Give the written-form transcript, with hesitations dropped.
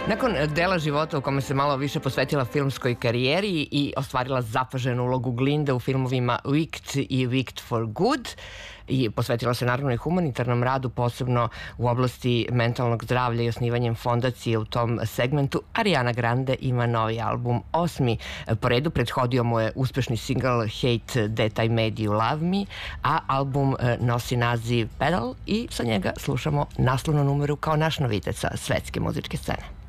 Nakon dela života u kome se malo više posvetila filmskoj karijeri i ostvarila zapaženu ulogu Glinde u filmovima Wicked i Wicked for Good, i posvetila se naravno i humanitarnom radu, posebno u oblasti mentalnog zdravlja i osnivanjem fondacije u tom segmentu, Ariana Grande ima novi album, 8. po redu. Prethodio mu je uspešni single Hate That I Made You Love Me, a album nosi naziv Pedal i sa njega slušamo naslovnu numeru kao naš novitet sa svetske muzičke scene.